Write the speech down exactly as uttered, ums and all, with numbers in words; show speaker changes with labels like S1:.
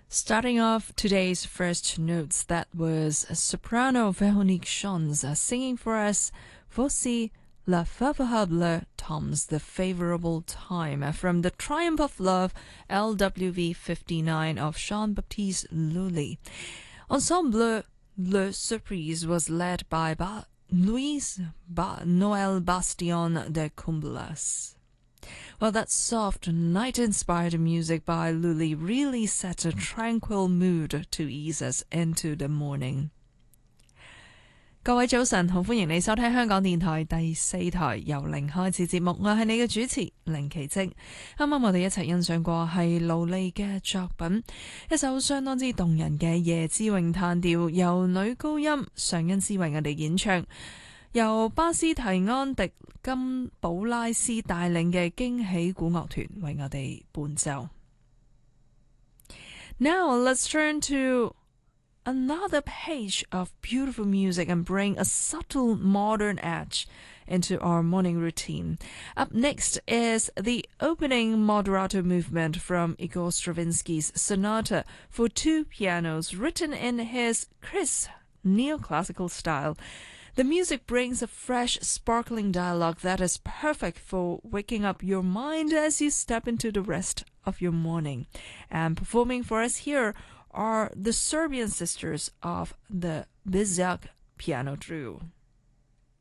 S1: Starting off today's first notes, that was soprano Veronique Shons uh, singing for us Voici la favorable Tom's The Favorable Time uh, from The Triumph of Love, L W V fifty-nine of Jean-Baptiste Lully. Ensemble Le Surprise was led by ba- Louise ba- Noël Bastion de Comblas. Well, that soft, night-inspired music by Lully really sets a tranquil mood to ease us into the morning. 各位早晨，好歡迎你收聽香港電台第四台由零開始節目，我係你嘅主持凌奇蹟。啱啱我哋一齊欣賞過係盧莉嘅作品，一首相當之動人嘅夜之詠嘆調，由女高音尚恩斯為我哋演唱。由巴斯提安迪金寶拉斯帶領嘅驚喜古樂團為我哋伴奏。Now let's turn to another page of beautiful music and bring a subtle modern edge into our morning routine. Up next is the opening moderato movement from Igor Stravinsky's Sonata for Two Pianos, written in his crisp neoclassical style.The music brings a fresh, sparkling dialogue that is perfect for waking up your mind as you step into the rest of your morning. And performing for us here are the Serbian sisters of the Bizak Piano Trio.